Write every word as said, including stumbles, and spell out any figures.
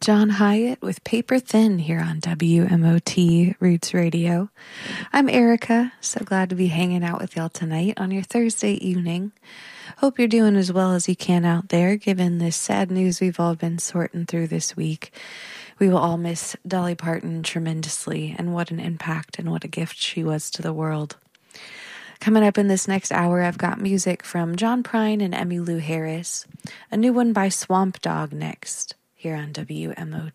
John Hyatt with Paper Thin here on W M O T Roots Radio. I'm Erica, so glad to be hanging out with y'all tonight on your Thursday evening. Hope you're doing as well as you can out there, given this sad news we've all been sorting through this week. We will all miss Dolly Parton tremendously, and what an impact and what a gift she was to the world. Coming up in this next hour, I've got music from John Prine and Emmylou Harris, a new one by Swamp Dogg next, here on W M O